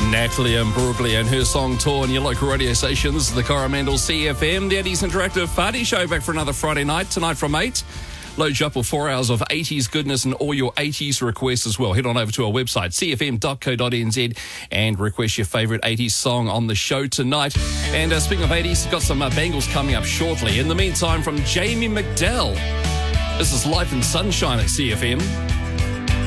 Natalie Imbruglia and her song Tour on your local radio stations, the Coromandel CFM, the Eddie's Interactive Party Show, back for another Friday night, tonight from 8. Load you up with 4 hours of 80s goodness and all your 80s requests as well. Head on over to our website, cfm.co.nz, and request your favourite 80s song on the show tonight. And speaking of 80s, we've got some bangles coming up shortly. In the meantime, from Jamie McDell, this is Life and Sunshine at CFM.